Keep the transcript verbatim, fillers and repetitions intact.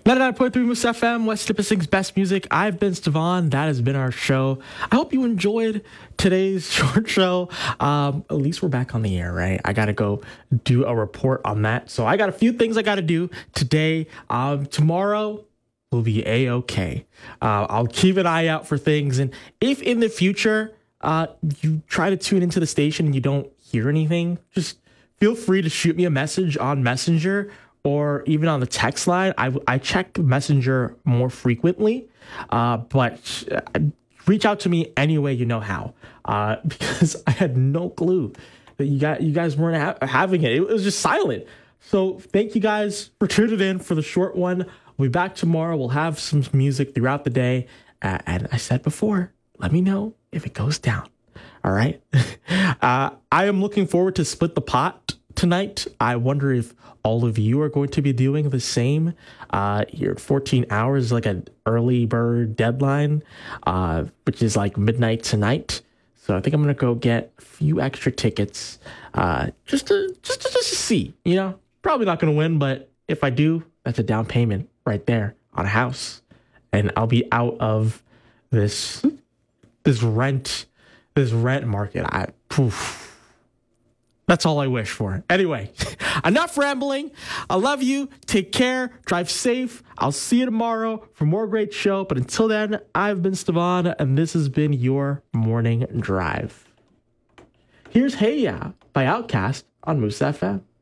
ninety-nine point three Moose F M, West Nipissing's best music. I've been Stevan. That has been our show. I hope you enjoyed today's short show. Um, at least we're back on the air, right? I got to go do a report on that. So I got a few things I got to do today. Um, tomorrow will be A-okay. Uh, I'll keep an eye out for things. And if in the future uh, you try to tune into the station and you don't hear anything, just feel free to shoot me a message on Messenger or even on the text line. I, I check Messenger more frequently, uh, but reach out to me any way you know how, uh, because I had no clue that you got you guys weren't ha- having it. It was just silent. So thank you guys for tuning in for the short one. We'll be back tomorrow. We'll have some music throughout the day. Uh, and I said before, let me know if it goes down. All right. uh, I am looking forward to Split the Pot tonight. I wonder if all of you are going to be doing the same. Uh, your fourteen hours, like an early bird deadline, uh, which is like midnight tonight. So I think I'm going to go get a few extra tickets, uh, just to, just to, just to see, you know, probably not going to win, but if I do, that's a down payment right there on a house. And I'll be out of this, this rent, this rent market. I, poof. That's all I wish for. Anyway, enough rambling. I love you. Take care. Drive safe. I'll see you tomorrow for more great show. But until then, I've been Stevan, and this has been your morning drive. Here's Hey Ya by Outkast on Moose F M.